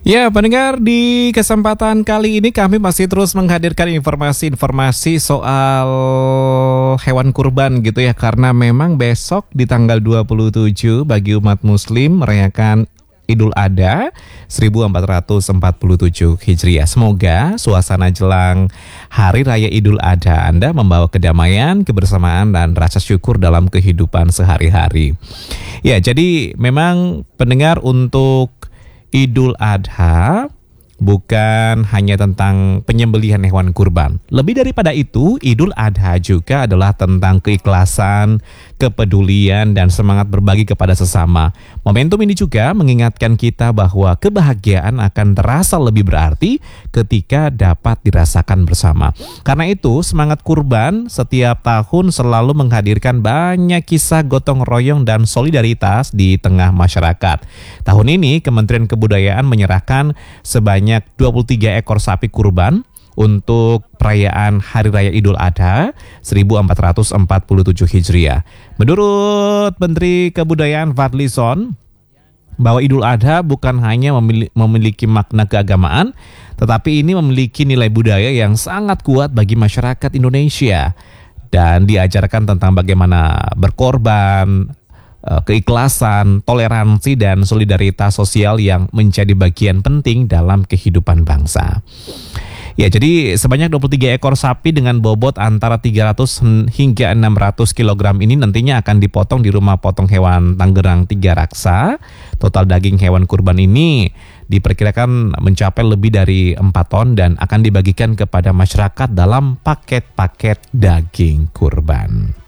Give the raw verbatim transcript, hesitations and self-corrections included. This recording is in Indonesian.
Ya, pendengar, di kesempatan kali ini kami masih terus menghadirkan informasi-informasi soal hewan kurban gitu ya. Karena memang besok di tanggal dua puluh tujuh bagi umat muslim merayakan Idul Adha seribu empat ratus empat puluh tujuh Hijriah. Semoga suasana jelang Hari Raya Idul Adha Anda membawa kedamaian, kebersamaan, dan rasa syukur dalam kehidupan sehari-hari. Ya, jadi memang pendengar, untuk Idul Adha bukan hanya tentang penyembelihan hewan kurban. Lebih daripada itu, Idul Adha juga adalah tentang keikhlasan, kepedulian, dan semangat berbagi kepada sesama. Momentum ini juga mengingatkan kita bahwa kebahagiaan akan terasa lebih berarti ketika dapat dirasakan bersama. Karena itu, semangat kurban setiap tahun selalu menghadirkan banyak kisah gotong royong dan solidaritas di tengah masyarakat. Tahun ini, Kementerian Kebudayaan menyerahkan sebanyak dua puluh tiga ekor sapi kurban untuk perayaan Hari Raya Idul Adha seribu empat ratus empat puluh tujuh Hijriah. Menurut Menteri Kebudayaan Fadlizon, bahwa Idul Adha bukan hanya memiliki makna keagamaan, tetapi ini memiliki nilai budaya yang sangat kuat bagi masyarakat Indonesia. Dan diajarkan tentang bagaimana berkorban, keikhlasan, toleransi, dan solidaritas sosial yang menjadi bagian penting dalam kehidupan bangsa. Ya, jadi sebanyak dua puluh tiga ekor sapi dengan bobot antara tiga ratus hingga enam ratus kilogram ini nantinya akan dipotong di Rumah Potong Hewan Tangerang Tiga Raksa. Total daging hewan kurban ini diperkirakan mencapai lebih dari empat ton dan akan dibagikan kepada masyarakat dalam paket-paket daging kurban.